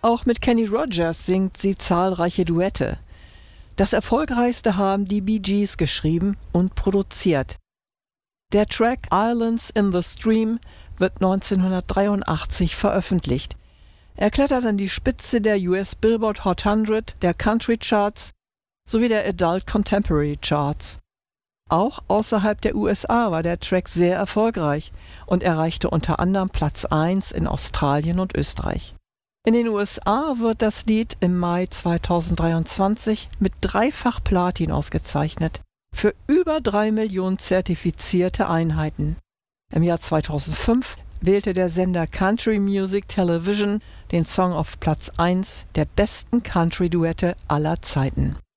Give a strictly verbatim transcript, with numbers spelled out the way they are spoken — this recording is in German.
Auch mit Kenny Rogers singt sie zahlreiche Duette. Das erfolgreichste haben die Bee Gees geschrieben und produziert. Der Track Islands in the Stream wird neunzehnhundertdreiundachtzig veröffentlicht. Er klettert an die Spitze der U S Billboard Hot hundert, der Country Charts sowie der Adult Contemporary Charts. Auch außerhalb der U S A war der Track sehr erfolgreich und erreichte unter anderem Platz eins in Australien und Österreich. In den U S A wird das Lied im Mai zweitausenddreiundzwanzig mit dreifach Platin ausgezeichnet, für über drei Millionen zertifizierte Einheiten. Im Jahr zweitausendfünf wählte der Sender Country Music Television den Song auf Platz eins der besten Country-Duette aller Zeiten.